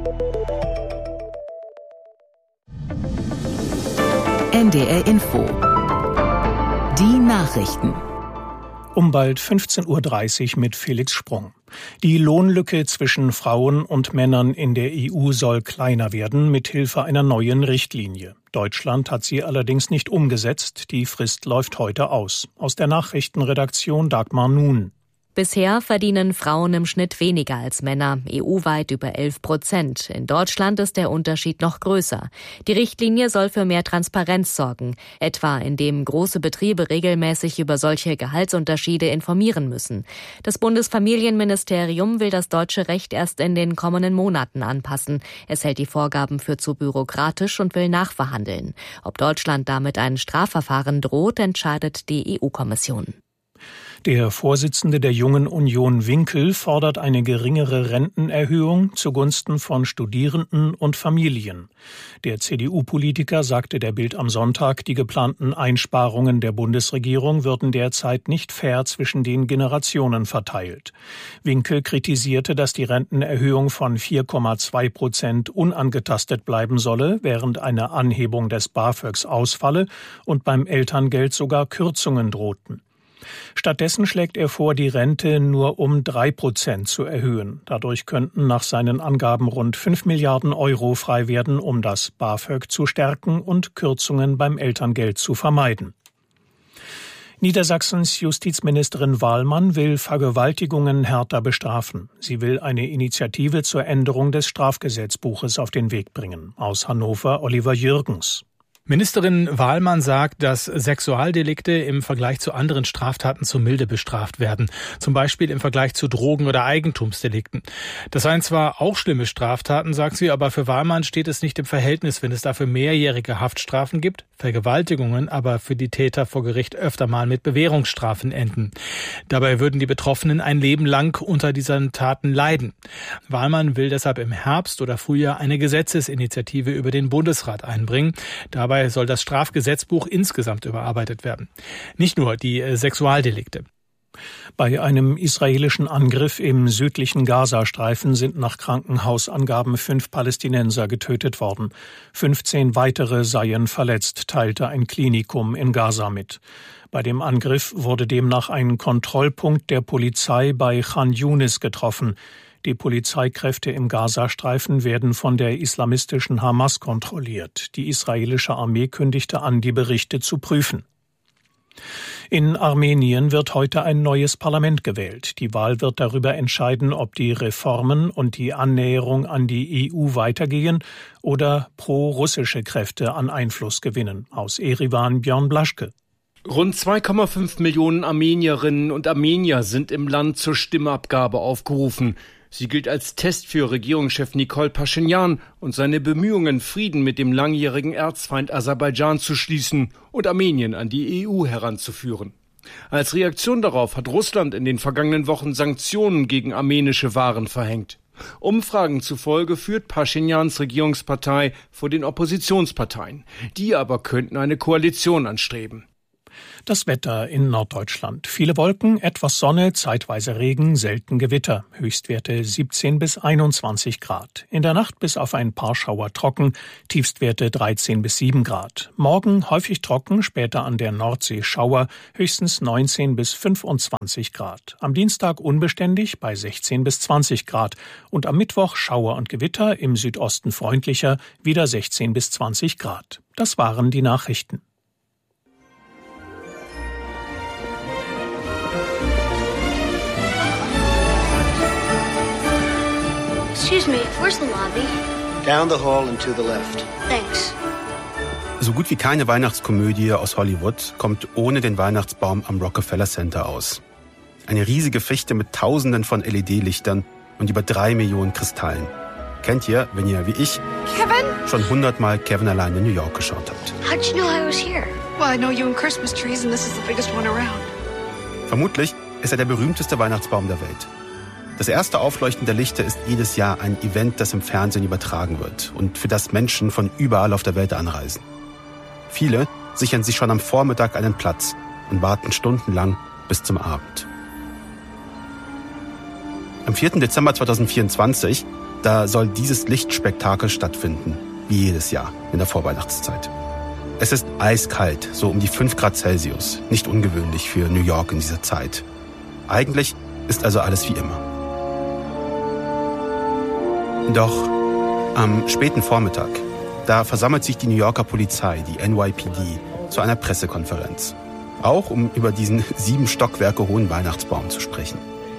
NDR Info. Die Nachrichten. Um bald 15.30 Uhr mit Felix Sprung. Die Lohnlücke zwischen Frauen und Männern in der EU soll kleiner werden, mithilfe einer neuen Richtlinie. Deutschland hat sie allerdings nicht umgesetzt. Die Frist läuft heute aus. Aus der Nachrichtenredaktion Dagmar Nun. Bisher verdienen Frauen im Schnitt weniger als Männer, EU-weit über 11%. In Deutschland ist der Unterschied noch größer. Die Richtlinie soll für mehr Transparenz sorgen, etwa indem große Betriebe regelmäßig über solche Gehaltsunterschiede informieren müssen. Das Bundesfamilienministerium will das deutsche Recht erst in den kommenden Monaten anpassen. Es hält die Vorgaben für zu bürokratisch und will nachverhandeln. Ob Deutschland damit ein Strafverfahren droht, entscheidet die EU-Kommission. Der Vorsitzende der Jungen Union Winkel fordert eine geringere Rentenerhöhung zugunsten von Studierenden und Familien. Der CDU-Politiker sagte der Bild am Sonntag, die geplanten Einsparungen der Bundesregierung würden derzeit nicht fair zwischen den Generationen verteilt. Winkel kritisierte, dass die Rentenerhöhung von 4,2% unangetastet bleiben solle, während eine Anhebung des BAföGs ausfalle und beim Elterngeld sogar Kürzungen drohten. Stattdessen schlägt er vor, die Rente nur um 3% zu erhöhen. Dadurch könnten nach seinen Angaben rund 5 Milliarden Euro frei werden, um das BAföG zu stärken und Kürzungen beim Elterngeld zu vermeiden. Niedersachsens Justizministerin Wahlmann will Vergewaltigungen härter bestrafen. Sie will eine Initiative zur Änderung des Strafgesetzbuches auf den Weg bringen. Aus Hannover Oliver Jürgens. Ministerin Wahlmann sagt, dass Sexualdelikte im Vergleich zu anderen Straftaten zu milde bestraft werden. Zum Beispiel im Vergleich zu Drogen- oder Eigentumsdelikten. Das seien zwar auch schlimme Straftaten, sagt sie, aber für Wahlmann steht es nicht im Verhältnis, wenn es dafür mehrjährige Haftstrafen gibt, Vergewaltigungen aber für die Täter vor Gericht öfter mal mit Bewährungsstrafen enden. Dabei würden die Betroffenen ein Leben lang unter diesen Taten leiden. Wahlmann will deshalb im Herbst oder Frühjahr eine Gesetzesinitiative über den Bundesrat einbringen. Dabei soll das Strafgesetzbuch insgesamt überarbeitet werden. Nicht nur die Sexualdelikte. Bei einem israelischen Angriff im südlichen Gazastreifen sind nach Krankenhausangaben 5 Palästinenser getötet worden. 15 weitere seien verletzt, teilte ein Klinikum in Gaza mit. Bei dem Angriff wurde demnach ein Kontrollpunkt der Polizei bei Khan Yunis getroffen. Die Polizeikräfte im Gazastreifen werden von der islamistischen Hamas kontrolliert. Die israelische Armee kündigte an, die Berichte zu prüfen. In Armenien wird heute ein neues Parlament gewählt. Die Wahl wird darüber entscheiden, ob die Reformen und die Annäherung an die EU weitergehen oder pro-russische Kräfte an Einfluss gewinnen. Aus Erivan Björn Blaschke. Rund 2,5 Millionen Armenierinnen und Armenier sind im Land zur Stimmabgabe aufgerufen. Sie gilt als Test für Regierungschef Nikol Paschinjan und seine Bemühungen, Frieden mit dem langjährigen Erzfeind Aserbaidschan zu schließen und Armenien an die EU heranzuführen. Als Reaktion darauf hat Russland in den vergangenen Wochen Sanktionen gegen armenische Waren verhängt. Umfragen zufolge führt Paschinjans Regierungspartei vor den Oppositionsparteien. Die aber könnten eine Koalition anstreben. Das Wetter in Norddeutschland. Viele Wolken, etwas Sonne, zeitweise Regen, selten Gewitter. Höchstwerte 17 bis 21 Grad. In der Nacht bis auf ein paar Schauer trocken, Tiefstwerte 13 bis 7 Grad. Morgen häufig trocken, später an der Nordsee Schauer, höchstens 19 bis 25 Grad. Am Dienstag unbeständig bei 16 bis 20 Grad. Und am Mittwoch Schauer und Gewitter, im Südosten freundlicher, wieder 16 bis 20 Grad. Das waren die Nachrichten. Excuse me, where's the lobby? Down the hall and to the left. Thanks. So gut wie keine Weihnachtskomödie aus Hollywood kommt ohne den Weihnachtsbaum am Rockefeller Center aus. Eine riesige Fichte mit Tausenden von LED-Lichtern und über 3 Millionen Kristallen. Kennt ihr, wenn ihr, wie ich, Kevin? schon 100-mal Kevin allein in New York geschaut habt? How'd you know I was here? Well, I know you in Christmas trees and this is the biggest one around. Vermutlich ist er der berühmteste Weihnachtsbaum der Welt. Das erste Aufleuchten der Lichter ist jedes Jahr ein Event, das im Fernsehen übertragen wird und für das Menschen von überall auf der Welt anreisen. Viele sichern sich schon am Vormittag einen Platz und warten stundenlang bis zum Abend. Am 4. Dezember 2024, da soll dieses Lichtspektakel stattfinden, wie jedes Jahr in der Vorweihnachtszeit. Es ist eiskalt, so um die 5 Grad Celsius, nicht ungewöhnlich für New York in dieser Zeit. Eigentlich ist also alles wie immer. Doch am späten Vormittag, da versammelt sich die New Yorker Polizei, die NYPD, zu einer Pressekonferenz. Auch um über diesen 7 Stockwerke hohen Weihnachtsbaum zu sprechen.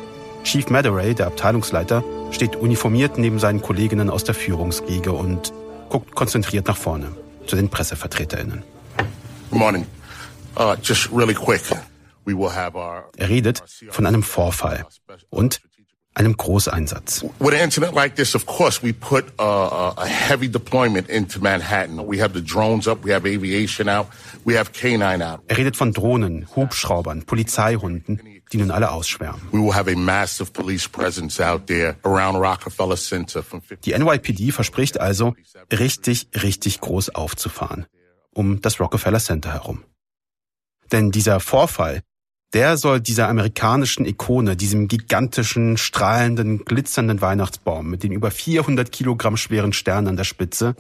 Chief Madaray, der Abteilungsleiter, steht uniformiert neben seinen Kolleginnen aus der Führungsriege und guckt konzentriert nach vorne zu den PressevertreterInnen. Good morning. Just really quick. Er redet von einem Vorfall und einem Großeinsatz. With an incident like this, of course, we put a heavy deployment into Manhattan. We have the drones up, we have aviation out, we have K9 out. Er redet von Drohnen, Hubschraubern, Polizeihunden, die nun alle ausschwärmen. We will have a massive police presence out there around Rockefeller Center. Die NYPD verspricht also, richtig groß aufzufahren, um das Rockefeller Center herum. Denn dieser Vorfall, der soll dieser amerikanischen Ikone, diesem gigantischen, strahlenden, glitzernden Weihnachtsbaum mit den über 400 Kilogramm schweren Sternen an der Spitze,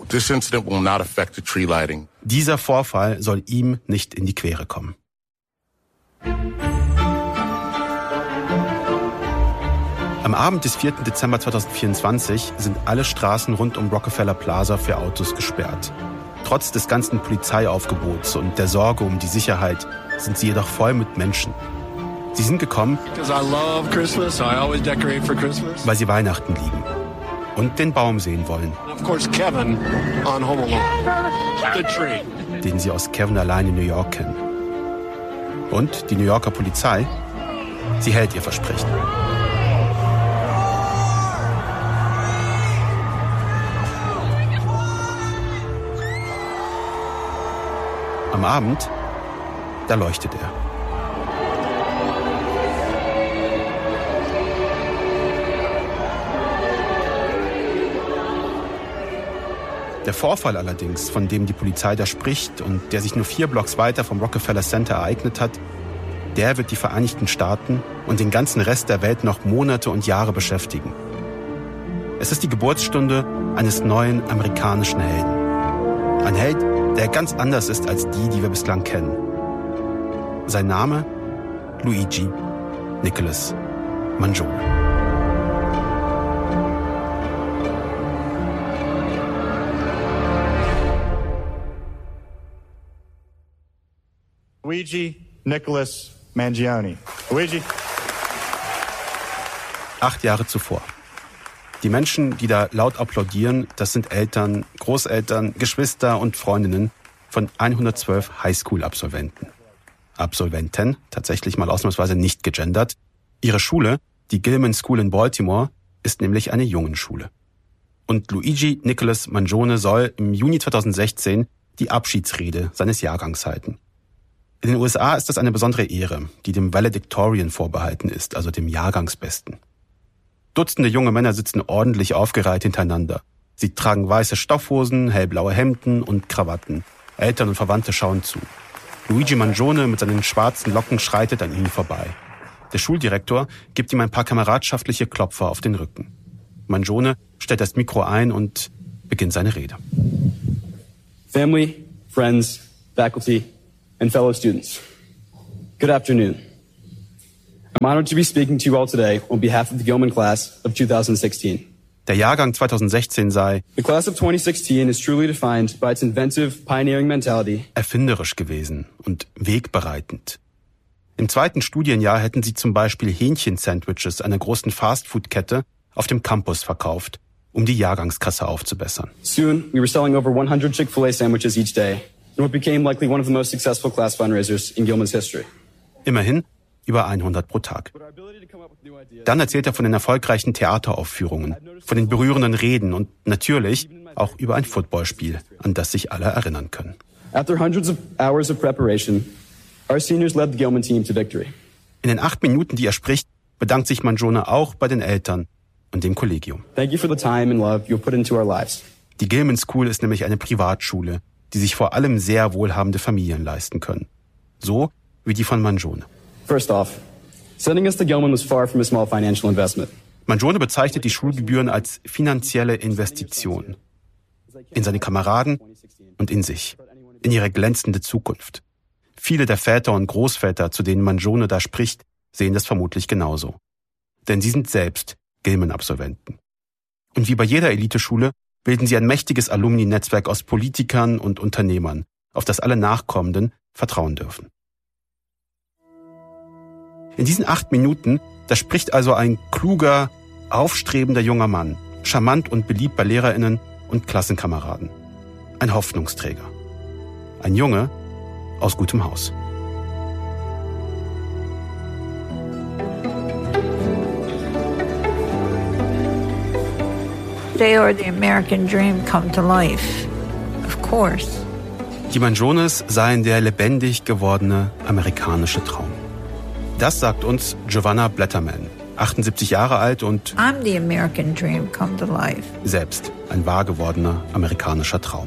dieser Vorfall soll ihm nicht in die Quere kommen. Am Abend des 4. Dezember 2024 sind alle Straßen rund um Rockefeller Plaza für Autos gesperrt. Trotz des ganzen Polizeiaufgebots und der Sorge um die Sicherheit sind sie jedoch voll mit Menschen. Sie sind gekommen, weil sie Weihnachten lieben und den Baum sehen wollen, den sie aus Kevin allein in New York kennen. Und die New Yorker Polizei, sie hält ihr Versprechen. Am Abend, da leuchtet er. Der Vorfall allerdings, von dem die Polizei da spricht und der sich nur 4 Blocks weiter vom Rockefeller Center ereignet hat, der wird die Vereinigten Staaten und den ganzen Rest der Welt noch Monate und Jahre beschäftigen. Es ist die Geburtsstunde eines neuen amerikanischen Helden. Ein Held, der ganz anders ist als die wir bislang kennen. Sein Name? Luigi Nicholas Mangione. Luigi Nicholas Mangione. Luigi. 8 Jahre zuvor. Die Menschen, die da laut applaudieren, das sind Eltern, Großeltern, Geschwister und Freundinnen von 112 Highschool-Absolventen. Absolventen, tatsächlich mal ausnahmsweise nicht gegendert. Ihre Schule, die Gilman School in Baltimore, ist nämlich eine Jungenschule. Und Luigi Nicholas Mangione soll im Juni 2016 die Abschiedsrede seines Jahrgangs halten. In den USA ist das eine besondere Ehre, die dem Valedictorian vorbehalten ist, also dem Jahrgangsbesten. Dutzende junge Männer sitzen ordentlich aufgereiht hintereinander. Sie tragen weiße Stoffhosen, hellblaue Hemden und Krawatten. Eltern und Verwandte schauen zu. Luigi Mangione mit seinen schwarzen Locken schreitet an ihnen vorbei. Der Schuldirektor gibt ihm ein paar kameradschaftliche Klopfer auf den Rücken. Mangione stellt das Mikro ein und beginnt seine Rede. Family, friends, faculty and fellow students. Good afternoon. I'm honored to be speaking to you all today on behalf of the Gilman class of 2016. Der Jahrgang 2016 sei The class of 2016 is truly defined by its inventive, pioneering mentality. Erfinderisch gewesen und wegbereitend. Im 2. Studienjahr hätten sie zum Beispiel Hähnchen-Sandwiches einer großen Fastfood-Kette auf dem Campus verkauft, um die Jahrgangskasse aufzubessern. Soon, we were selling over 100 Chick-fil-A sandwiches each day, in what became likely one of the most successful class fundraisers in Gilman's history. Immerhin über 100 pro Tag. Dann erzählt er von den erfolgreichen Theateraufführungen, von den berührenden Reden und natürlich auch über ein Footballspiel, an das sich alle erinnern können. After hundreds of hours of preparation, our seniors led the Gilman team to victory. In den 8 Minuten, die er spricht, bedankt sich Mangione auch bei den Eltern und dem Kollegium. Thank you for the time and love you put into our lives. Die Gilman School ist nämlich eine Privatschule, die sich vor allem sehr wohlhabende Familien leisten können. So wie die von Mangione. First off, sending us to Gilman was far from a small financial investment. Mangione bezeichnet die Schulgebühren als finanzielle Investition. In seine Kameraden und in sich. In ihre glänzende Zukunft. Viele der Väter und Großväter, zu denen Mangione da spricht, sehen das vermutlich genauso. Denn sie sind selbst Gilman-Absolventen. Und wie bei jeder Eliteschule bilden sie ein mächtiges Alumni-Netzwerk aus Politikern und Unternehmern, auf das alle Nachkommenden vertrauen dürfen. In diesen 8 Minuten, da spricht also ein kluger, aufstrebender junger Mann, charmant und beliebt bei LehrerInnen und Klassenkameraden. Ein Hoffnungsträger. Ein Junge aus gutem Haus. They are the American dream come to life, of course. Die Manjones seien der lebendig gewordene amerikanische Traum. Das sagt uns Giovanna Blätterman, 78 Jahre alt und I'm the American dream come to life. Selbst ein wahr gewordener amerikanischer Traum.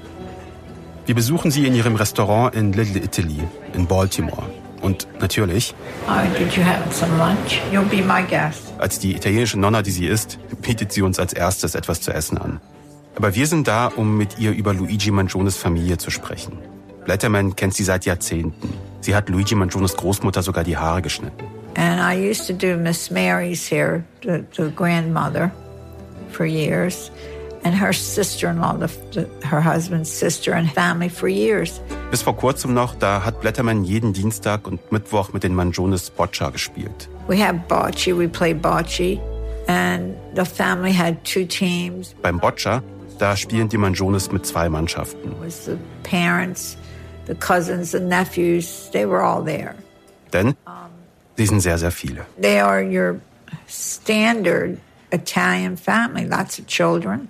Wir besuchen sie in ihrem Restaurant in Little Italy in Baltimore. Und natürlich, Did you have some lunch? You'll be my guest. Als die italienische Nonna, die sie ist, bietet sie uns als erstes etwas zu essen an. Aber wir sind da, um mit ihr über Luigi Manjones Familie zu sprechen. Blätterman kennt sie seit Jahrzehnten. Sie hat Luigi Manjones Großmutter sogar die Haare geschnitten. And I used to do Miss Mary's hair, the grandmother, for years. And her sister-in-law, her husband's sister and family for years. Bis vor kurzem noch, da hat Blätterman jeden Dienstag und Mittwoch mit den Manjones Boccia gespielt. We had bocce, we played bocce. And the family had 2 teams. Beim Boccia, da spielen die Manjones mit 2 Mannschaften. It was the parents, the cousins, the nephews, they were all there. Denn sie sind sehr, sehr viele. They are your standard Italian family, lots of children.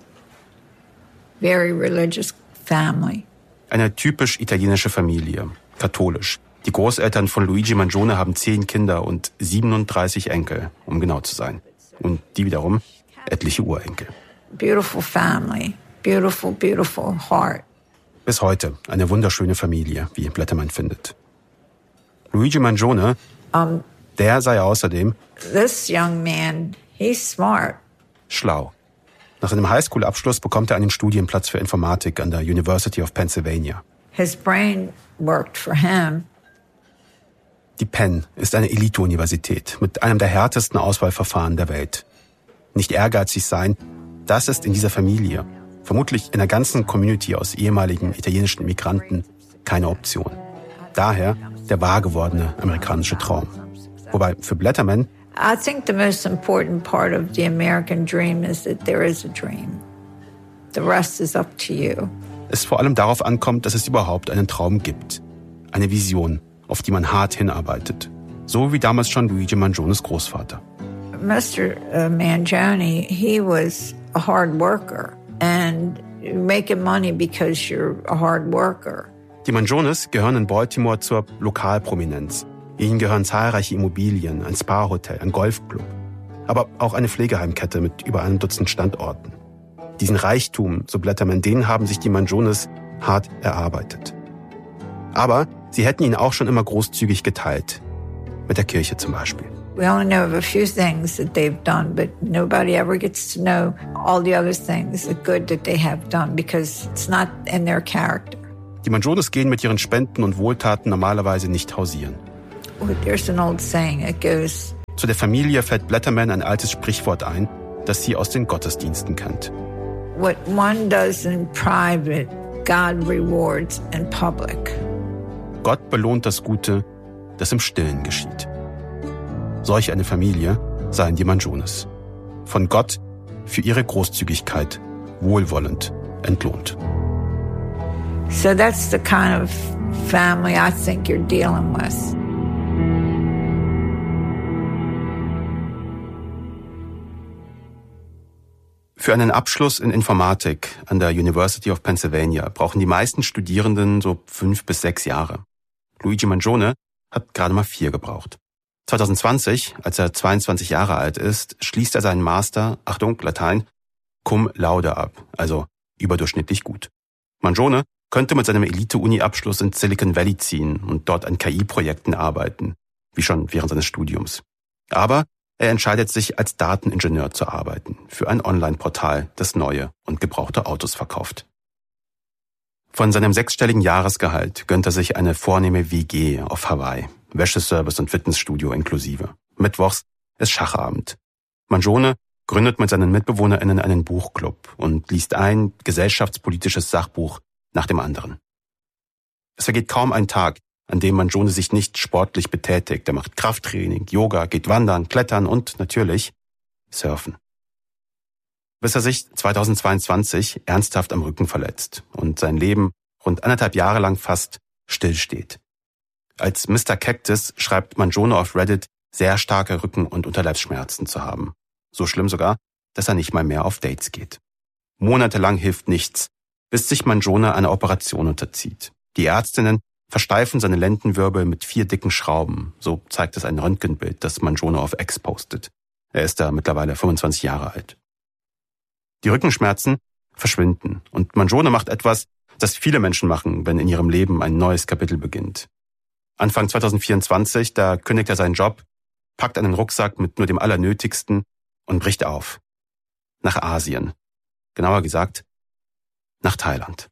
Very religious family. Eine typisch italienische Familie, katholisch. Die Großeltern von Luigi Manjone haben 10 Kinder und 37 Enkel, um genau zu sein. Und die wiederum etliche Urenkel. Beautiful family, beautiful, beautiful heart. Bis heute eine wunderschöne Familie, wie Blätterman findet. Luigi Manjone, der sei außerdem This young man, he's smart. Schlau. Nach seinem Highschool-Abschluss bekommt er einen Studienplatz für Informatik an der University of Pennsylvania. His brain worked for him. Die Penn ist eine Elite-Universität mit einem der härtesten Auswahlverfahren der Welt. Nicht ehrgeizig sein, das ist in dieser Familie, vermutlich in der ganzen Community aus ehemaligen italienischen Immigranten, keine Option. Daher der wahr gewordene amerikanische Traum. Wobei für Blätterman I think the most important part of the American dream is that there is a dream. The rest is up to you. Es vor allem darauf ankommt, dass es überhaupt einen Traum gibt. Eine Vision, auf die man hart hinarbeitet. So wie damals schon Luigi Manjones Großvater. Mr. Mangione, he was a hard worker. And you're making money because you're a hard worker. Die Manjones gehören in Baltimore zur Lokalprominenz. Ihnen gehören zahlreiche Immobilien, ein Spa-Hotel, ein Golfclub. Aber auch eine Pflegeheimkette mit über 1 Dutzend Standorten. Diesen Reichtum, so Blätterman, den haben sich die Manjones hart erarbeitet. Aber sie hätten ihn auch schon immer großzügig geteilt. Mit der Kirche zum Beispiel. We only know of a few things that they've done, but nobody ever gets to know all the other things, the good that they have done, because it's not in their character. Die Manjones gehen mit ihren Spenden und Wohltaten normalerweise nicht hausieren. There's an old saying, it goes, Zu der Familie fällt Blätterman ein altes Sprichwort ein, das sie aus den Gottesdiensten kennt. What one does in private, God rewards in public. Gott belohnt das Gute, das im Stillen geschieht. Solch eine Familie seien die Manjones. Von Gott für ihre Großzügigkeit wohlwollend entlohnt. So that's the kind of family I think you're dealing with. Für einen Abschluss in Informatik an der University of Pennsylvania brauchen die meisten Studierenden so 5 bis 6 Jahre. Luigi Manjone hat gerade mal 4 gebraucht. 2020, als er 22 Jahre alt ist, schließt er seinen Master, Achtung, Latein, cum laude ab, also überdurchschnittlich gut. Manjone könnte mit seinem Elite-Uni-Abschluss in Silicon Valley ziehen und dort an KI-Projekten arbeiten, wie schon während seines Studiums. Aber er entscheidet sich, als Dateningenieur zu arbeiten, für ein Online-Portal, das neue und gebrauchte Autos verkauft. Von seinem 6-stelligen Jahresgehalt gönnt er sich eine vornehme WG auf Hawaii, Wäscheservice und Fitnessstudio inklusive. Mittwochs ist Schachabend. Manjone gründet mit seinen MitbewohnerInnen einen Buchclub und liest ein gesellschaftspolitisches Sachbuch nach dem anderen. Es vergeht kaum ein Tag, an dem Mangione sich nicht sportlich betätigt. Er macht Krafttraining, Yoga, geht wandern, klettern und natürlich surfen. Bis er sich 2022 ernsthaft am Rücken verletzt und sein Leben rund 1,5 Jahre lang fast stillsteht. Als Mr. Cactus schreibt Mangione auf Reddit, sehr starke Rücken- und Unterleibsschmerzen zu haben. So schlimm sogar, dass er nicht mal mehr auf Dates geht. Monatelang hilft nichts, bis sich Mangione einer Operation unterzieht. Die Ärztinnen versteifen seine Lendenwirbel mit 4 dicken Schrauben. So zeigt es ein Röntgenbild, das Mangione auf X postet. Er ist da mittlerweile 25 Jahre alt. Die Rückenschmerzen verschwinden und Mangione macht etwas, das viele Menschen machen, wenn in ihrem Leben ein neues Kapitel beginnt. Anfang 2024, da kündigt er seinen Job, packt einen Rucksack mit nur dem Allernötigsten und bricht auf. Nach Asien. Genauer gesagt, nach Thailand.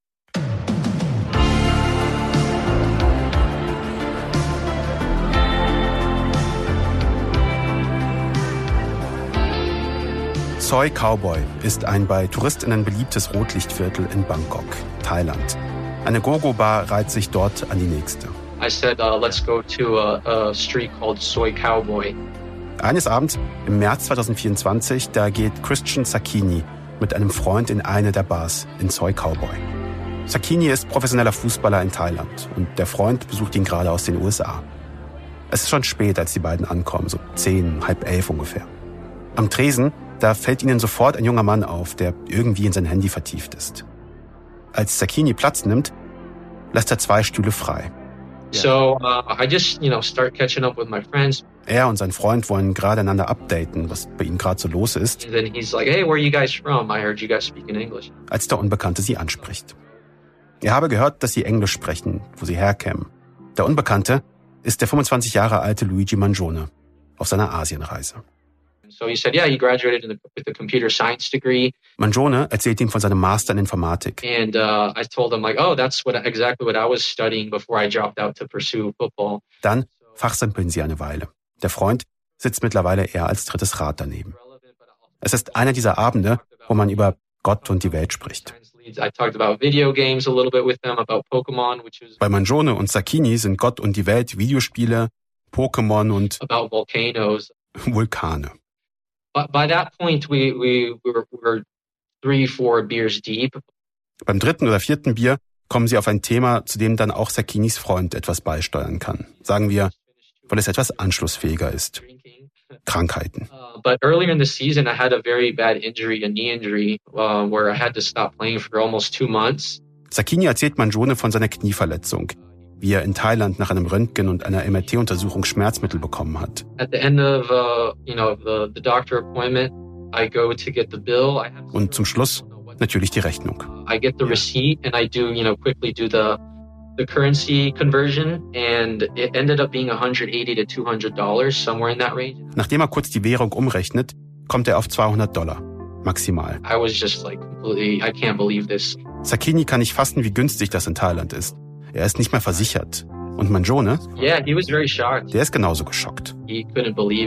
Soi Cowboy ist ein bei TouristInnen beliebtes Rotlichtviertel in Bangkok, Thailand. Eine Go-Go-Bar reiht sich dort an die nächste. I said, let's go to a street called Soi Cowboy. Eines Abends im März 2024, da geht Christian Sakini mit einem Freund in eine der Bars in Soi Cowboy. Sakini ist professioneller Fußballer in Thailand und der Freund besucht ihn gerade aus den USA. Es ist schon spät, als die beiden ankommen, so 10, halb 11 ungefähr. Am Tresen, da fällt ihnen sofort ein junger Mann auf, der irgendwie in sein Handy vertieft ist. Als Sakini Platz nimmt, lässt er 2 Stühle frei. So I just, start catching up with my friends. Er und sein Freund wollen gerade einander updaten, was bei ihm gerade so los ist. And then he's like, hey, where are you guys from? I heard you guys speak in English. Als der Unbekannte sie anspricht. Er habe gehört, dass sie Englisch sprechen, wo sie herkämen. Der Unbekannte ist der 25 Jahre alte Luigi Mangione auf seiner Asienreise. So he said, yeah, he graduated with a computer science degree. Mangione erzählt ihm von seinem Master in Informatik. And I told him like, oh, that's exactly what I was studying before I dropped out to pursue football. Dann fachsimpeln sie eine Weile. Der Freund sitzt mittlerweile eher als drittes Rad daneben. Es ist einer dieser Abende, wo man über Gott und die Welt spricht. Bei Mangione und Sakini sind Gott und die Welt Videospiele, Pokémon und Vulkane. By that point we were 3-4 beers deep. Beim 3. oder 4. Bier kommen sie auf ein Thema, zu dem dann auch Sakinis Freund etwas beisteuern kann. Sagen wir, weil es etwas anschlussfähiger ist. Krankheiten. But earlier in the season I had a very bad injury, a knee injury, where I had to stop playing for almost 2 months. Sakini erzählt Mangione von seiner Knieverletzung, wie er in Thailand nach einem Röntgen und einer MRT-Untersuchung Schmerzmittel bekommen hat. At the end of the doctor appointment, I go to get the bill. Und zum Schluss natürlich die Rechnung. I get the receipt and I do, quickly do the currency conversion and it ended up being $180 to $200, somewhere in that range. Nachdem er kurz die Währung umrechnet, kommt er auf $200 maximal. I was just like completely, I can't believe this. Sakini kann nicht fassen, wie günstig das in Thailand ist. Er ist nicht mehr versichert. Und Mangione? Yeah, he was very shocked. Der ist genauso geschockt. He couldn't believe